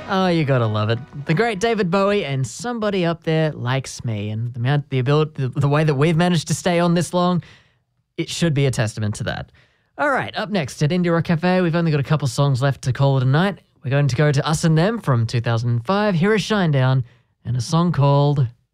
Oh, you gotta love it. The great David Bowie and Somebody Up There Likes Me. And the way that we've managed to stay on this long, it should be a testament to that. All right, up next at Indie Rock Cafe, we've only got a couple songs left to call it a night. We're going to go to Us and Them from 2005, Here is Shinedown, and a song called